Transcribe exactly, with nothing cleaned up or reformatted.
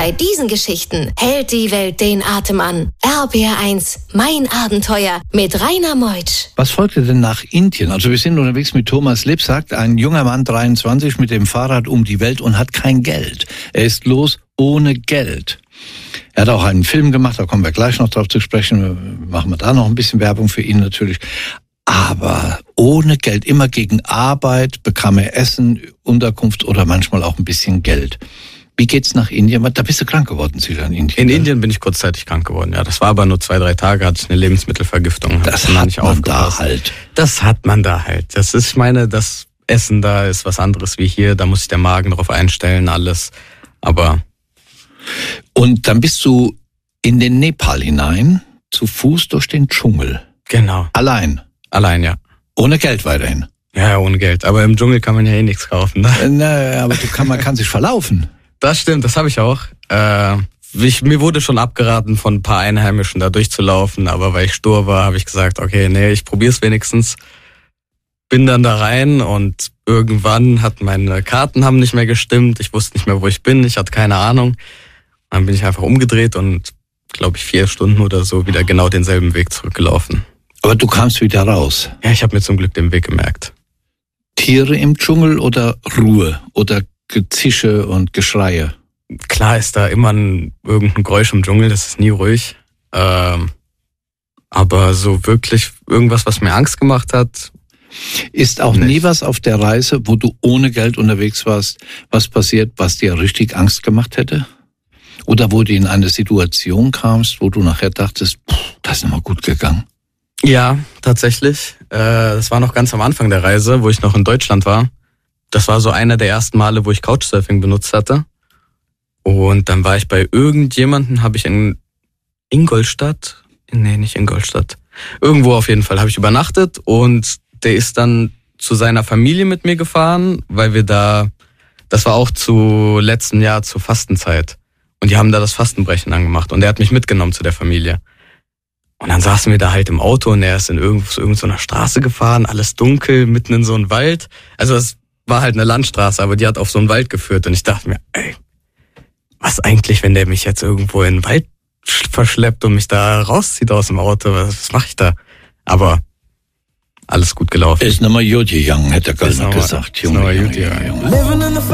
Bei diesen Geschichten hält die Welt den Atem an. R B R eins, mein Abenteuer mit Rainer Meutsch. Was folgte denn nach Indien? Also wir sind unterwegs mit Thomas Lipsack, ein junger Mann, dreiundzwanzig, mit dem Fahrrad um die Welt und hat kein Geld. Er ist los ohne Geld. Er hat auch einen Film gemacht, da kommen wir gleich noch drauf zu sprechen. Machen wir da noch ein bisschen Werbung für ihn natürlich. Aber ohne Geld, immer gegen Arbeit, bekam er Essen, Unterkunft oder manchmal auch ein bisschen Geld. Wie geht's nach Indien? Da bist du krank geworden, sicher in Indien. In Indien bin ich kurzzeitig krank geworden, ja. Das war aber nur zwei, drei Tage, hatte ich eine Lebensmittelvergiftung. Das hat nicht man da halt. Das hat man da halt. Das ist, ich meine, das Essen da ist was anderes wie hier. Da muss sich der Magen drauf einstellen, alles. Aber... Und dann bist du in den Nepal hinein, zu Fuß durch den Dschungel. Genau. Allein? Allein, ja. Ohne Geld weiterhin? Ja, ohne Geld. Aber im Dschungel kann man ja eh nichts kaufen. Ne? Naja, aber du kann, man kann sich verlaufen. Das stimmt, das habe ich auch. Äh, ich, mir wurde schon abgeraten, von ein paar Einheimischen da durchzulaufen, aber weil ich stur war, habe ich gesagt, okay, nee, ich probier's wenigstens. Bin dann da rein und irgendwann hat meine Karten haben nicht mehr gestimmt. Ich wusste nicht mehr, wo ich bin. Ich hatte keine Ahnung. Dann bin ich einfach umgedreht und, glaube ich, vier Stunden oder so wieder genau denselben Weg zurückgelaufen. Aber du kamst wieder raus? Ja, ich habe mir zum Glück den Weg gemerkt. Tiere im Dschungel oder Ruhe oder Gezische und Geschreie? Klar ist da immer ein, irgendein Geräusch im Dschungel, das ist nie ruhig. Ähm, aber so wirklich irgendwas, was mir Angst gemacht hat... Ist auch nicht. Nie was auf der Reise, wo du ohne Geld unterwegs warst, was passiert, was dir richtig Angst gemacht hätte? Oder wo du in eine Situation kamst, wo du nachher dachtest, das ist nochmal gut gegangen? Ja, tatsächlich. Das war noch ganz am Anfang der Reise, wo ich noch in Deutschland war. Das war so einer der ersten Male, wo ich Couchsurfing benutzt hatte. Und dann war ich bei irgendjemandem, habe ich in Ingolstadt, nee, nicht Ingolstadt, irgendwo auf jeden Fall habe ich übernachtet und der ist dann zu seiner Familie mit mir gefahren, weil wir da, das war auch zu letzten Jahr zur Fastenzeit. Und die haben da das Fastenbrechen angemacht und er hat mich mitgenommen zu der Familie. Und dann saßen wir da halt im Auto und er ist in irgend, zu irgendeiner Straße gefahren, alles dunkel, mitten in so einen Wald. Also es war halt eine Landstraße, aber die hat auf so einen Wald geführt und ich dachte mir, ey, was eigentlich, wenn der mich jetzt irgendwo in den Wald verschleppt und mich da rauszieht aus dem Auto, was, was mache ich da? Aber alles gut gelaufen. Ist nochmal gut gegangen, hätte er gesagt. Ist nochmal gut gegangen.